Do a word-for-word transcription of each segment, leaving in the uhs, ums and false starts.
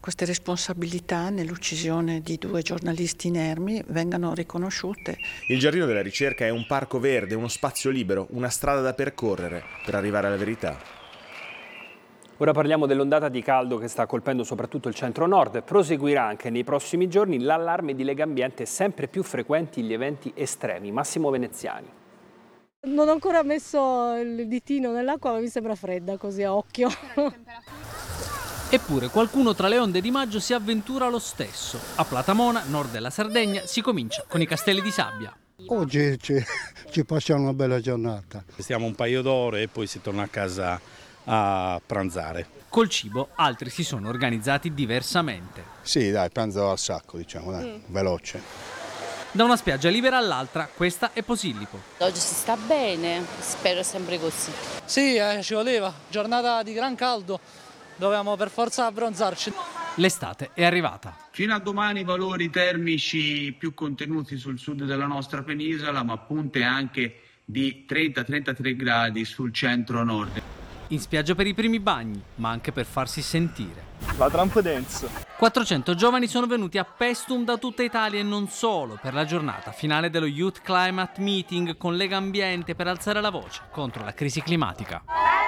queste responsabilità nell'uccisione di due giornalisti inermi vengano riconosciute. Il Giardino della Ricerca è un parco verde, uno spazio libero, una strada da percorrere per arrivare alla verità. Ora parliamo dell'ondata di caldo che sta colpendo soprattutto il centro-nord. Proseguirà anche nei prossimi giorni l'allarme di Legambiente, sempre più frequenti gli eventi estremi. Massimo Veneziani. Non ho ancora messo il ditino nell'acqua, ma mi sembra fredda così a occhio. Eppure qualcuno tra le onde di maggio si avventura lo stesso. A Platamona, nord della Sardegna, si comincia con i castelli di sabbia. Oggi ci, ci passiamo una bella giornata. Stiamo un paio d'ore e poi si torna a casa a pranzare. Col cibo altri si sono organizzati diversamente. Sì, dai, pranzo al sacco, diciamo, dai, mm. veloce. Da una spiaggia libera all'altra, questa è Posillipo. Oggi si sta bene, spero sempre così. Sì, eh, ci voleva, giornata di gran caldo, dovevamo per forza abbronzarci. L'estate è arrivata. Fino a domani valori termici più contenuti sul sud della nostra penisola, ma punte anche di trenta trentatré gradi sul centro-nord. In spiaggia per i primi bagni, ma anche per farsi sentire. La Trump Dance. quattrocento giovani sono venuti a Paestum da tutta Italia e non solo per la giornata finale dello Youth Climate Meeting con Legambiente per alzare la voce contro la crisi climatica.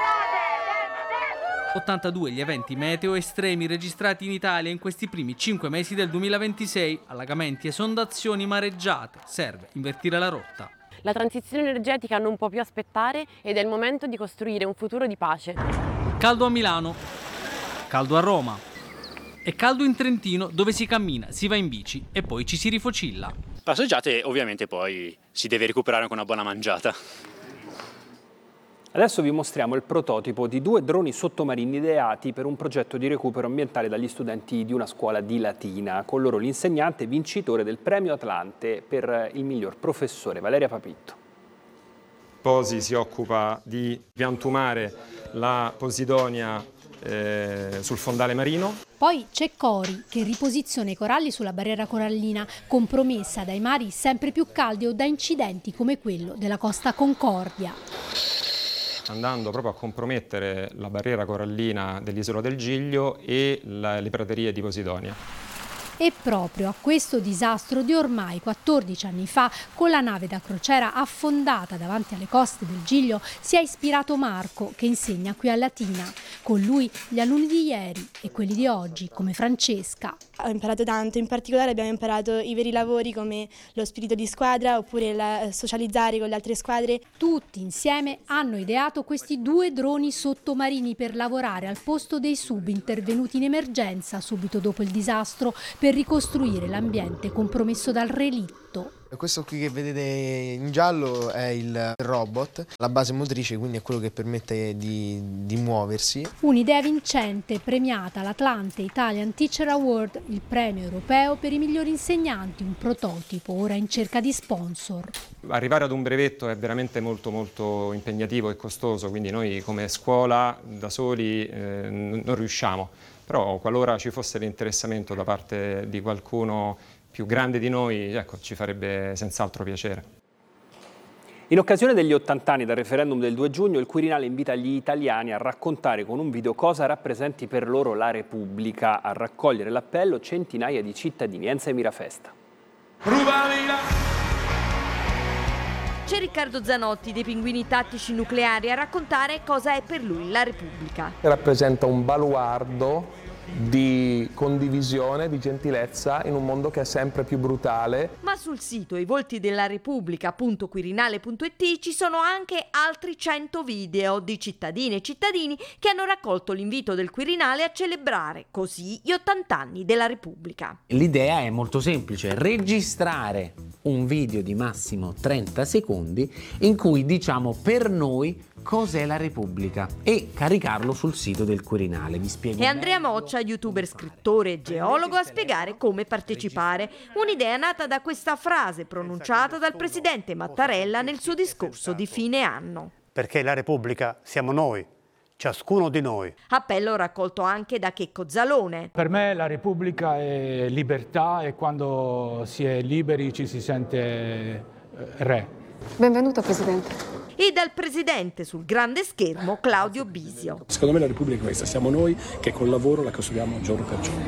ottantadue gli eventi meteo estremi registrati in Italia in questi primi cinque mesi del duemilaventisei, allagamenti, esondazioni, mareggiate. Serve invertire la rotta. La transizione energetica non può più aspettare ed è il momento di costruire un futuro di pace. Caldo a Milano, caldo a Roma e caldo in Trentino, dove si cammina, si va in bici e poi ci si rifocilla. Passeggiate, ovviamente poi si deve recuperare con una buona mangiata. Adesso vi mostriamo il prototipo di due droni sottomarini ideati per un progetto di recupero ambientale dagli studenti di una scuola di Latina. Con loro l'insegnante vincitore del premio Atlante per il miglior professore, Valeria Papitto. Posi si occupa di piantumare la Posidonia eh, sul fondale marino. Poi c'è Cori, che riposiziona i coralli sulla barriera corallina, compromessa dai mari sempre più caldi o da incidenti come quello della Costa Concordia. Andando proprio a compromettere la barriera corallina dell'isola del Giglio e la, le praterie di Posidonia. E proprio a questo disastro di ormai quattordici anni fa, con la nave da crociera affondata davanti alle coste del Giglio, si è ispirato Marco, che insegna qui a Latina. Con lui gli alunni di ieri e quelli di oggi, come Francesca. Ho imparato tanto, in particolare abbiamo imparato i veri lavori come lo spirito di squadra oppure il socializzare con le altre squadre. Tutti insieme hanno ideato questi due droni sottomarini per lavorare al posto dei sub intervenuti in emergenza subito dopo il disastro, per ricostruire l'ambiente compromesso dal relitto. Questo qui che vedete in giallo è il robot, la base motrice, quindi è quello che permette di, di muoversi. Un'idea vincente, premiata all'Atlante Italian Teacher Award, il premio europeo per i migliori insegnanti, un prototipo ora in cerca di sponsor. Arrivare ad un brevetto è veramente molto molto impegnativo e costoso, quindi noi come scuola da soli eh, non riusciamo, però qualora ci fosse l'interessamento da parte di qualcuno più grande di noi, ecco, ci farebbe senz'altro piacere. In occasione degli ottanta anni dal referendum del due giugno, il Quirinale invita gli italiani a raccontare con un video cosa rappresenti per loro la Repubblica. A raccogliere l'appello centinaia di cittadini. Enza e Mirafesta. C'è Riccardo Zanotti dei Pinguini Tattici Nucleari a raccontare cosa è per lui la Repubblica. Rappresenta un baluardo di condivisione, di gentilezza in un mondo che è sempre più brutale. Ma sul sito i volti della Repubblica punto quirinale punto it ci sono anche altri cento video di cittadine e cittadini che hanno raccolto l'invito del Quirinale a celebrare così gli ottanta anni della Repubblica. L'idea è molto semplice: registrare un video di massimo trenta secondi in cui diciamo per noi cos'è la Repubblica e caricarlo sul sito del Quirinale. Vi spiego. E Andrea Moccia, youtuber, scrittore e geologo, a spiegare come partecipare. Un'idea nata da questa frase pronunciata dal presidente Mattarella nel suo discorso di fine anno. Perché la Repubblica siamo noi, ciascuno di noi. Appello raccolto anche da Checco Zalone. Per me la Repubblica è libertà e quando si è liberi ci si sente re. Benvenuto Presidente. E dal presidente sul grande schermo Claudio Bisio. Secondo me la Repubblica è questa, siamo noi che col lavoro la costruiamo giorno per giorno.